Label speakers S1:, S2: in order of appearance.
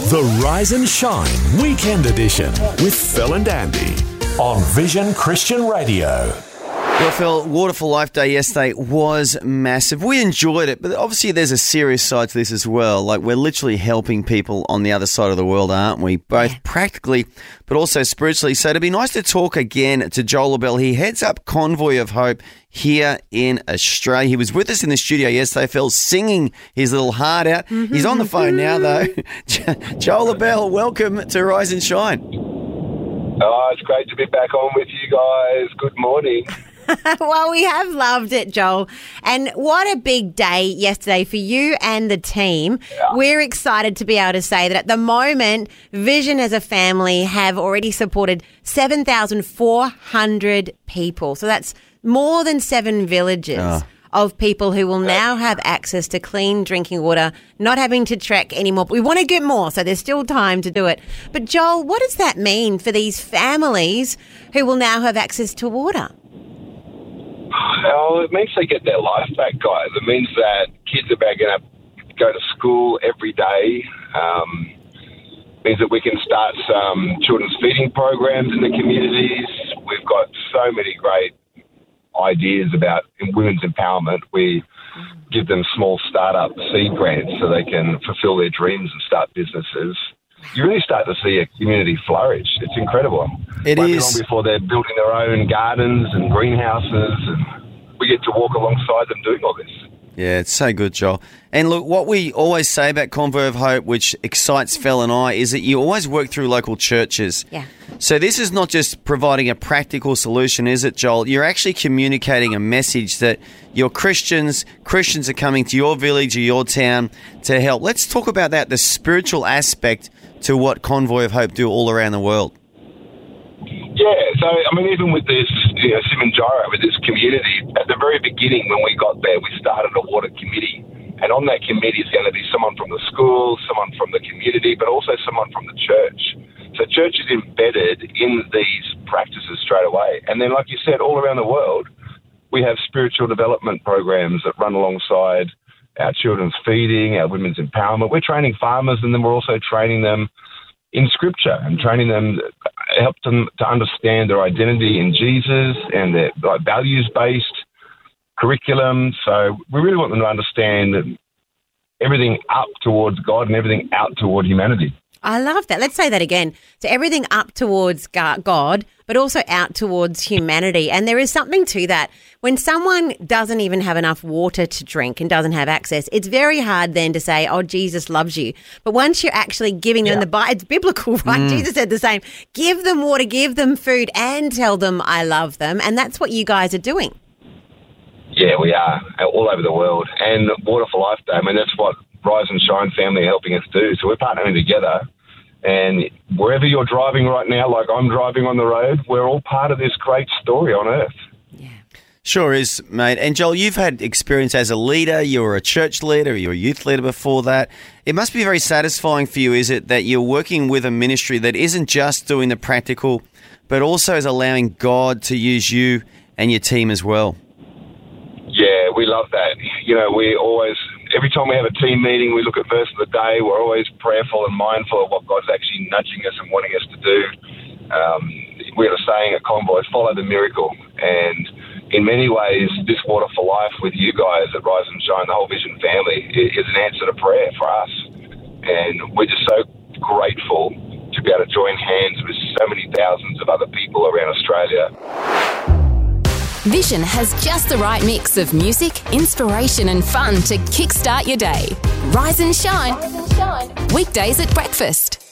S1: The Rise and Shine Weekend Edition with Phil and Andy on Vision Christian Radio.
S2: Well, Phil, Water for Life Day yesterday was massive. We enjoyed it, but obviously there's a serious side to this as well. Like, we're literally helping people on the other side of the world, aren't we? Both practically, but also spiritually. So it'd be nice to talk again to Joel LaBelle. He heads up Convoy of Hope here in Australia. He was with us in the studio yesterday, Phil, singing his little heart out. He's on the phone now, though. Joel LaBelle, welcome to Rise and Shine.
S3: Oh, it's great to be back on with you guys. Good morning.
S4: Well, we have loved it, Joel. And what a big day yesterday for you and the team. Yeah. We're excited to be able to say that at the moment, Vision as a family have already supported 7,400 people. So that's more than 7 villages of people who will now have access to clean drinking water, not having to trek anymore. But we want to get more, so there's still time to do it. But Joel, what does that mean for these families who will now have access to water?
S3: Well, it means they get their life back, guys. It means that kids are back going to go to school every day. It means that we can start some children's feeding programs in the communities. We've got so many great ideas about women's empowerment. We give them small startup seed grants so they can fulfill their dreams and start businesses. You really start to see a community flourish. It's incredible.
S2: It
S3: Won't be
S2: is.
S3: long before they're building their own gardens and greenhouses, and we get to walk alongside them doing all this.
S2: Yeah, it's so good, Joel. And look, what we always say about Convoy of Hope, which excites Phil and I, is that you always work through local churches.
S4: Yeah.
S2: So this is not just providing a practical solution, is it, Joel? You're actually communicating a message that you're Christians are coming to your village or your town to help. Let's talk about that, the spiritual aspect to what Convoy of Hope do all around the world.
S3: Yeah, so, I mean, even with this, Simanjaro, with this community, at the very beginning when we got there, we started a water committee. And on that committee is going to be someone from the school, someone from the community, but also someone from the church. So church is embedded in these practices straight away. And then, like you said, all around the world, we have spiritual development programs that run alongside our children's feeding, our women's empowerment. We're training farmers, and then we're also training them in Scripture and training them, help them to understand their identity in Jesus and their values-based curriculum. So we really want them to understand everything up towards God and everything out toward humanity.
S4: I love that. Let's say that again. So everything up towards God, but also out towards humanity. And there is something to that. When someone doesn't even have enough water to drink and doesn't have access, it's very hard then to say, oh, Jesus loves you. But once you're actually giving them it's biblical, right? Jesus said the same. Give them water, give them food, and tell them I love them. And that's what you guys are doing.
S3: Yeah, we are all over the world. And Water for Life Day, I mean, that's what Rise and Shine family are helping us do. So we're partnering together. And wherever you're driving right now, like I'm driving on the road, we're all part of this great story on earth.
S4: Yeah.
S2: Sure is, mate. And Joel, you've had experience as a leader. You were a church leader. You were a youth leader before that. It must be very satisfying for you, is it, that you're working with a ministry that isn't just doing the practical, but also is allowing God to use you and your team as well?
S3: Yeah, we love that. You know, we always, every time we have a team meeting, we look at verse of the day. We're always prayerful and mindful of what God's actually nudging us and wanting us to do. We have a saying at Convoy, follow the miracle. And in many ways, this Water for Life with you guys at Rise and Shine, the whole Vision family, is an answer to prayer for us. And we're just so grateful to be able to join hands with so many thousands of other people around Australia.
S5: Vision has just the right mix of music, inspiration and fun to kickstart your day. Rise and Shine. Weekdays at breakfast.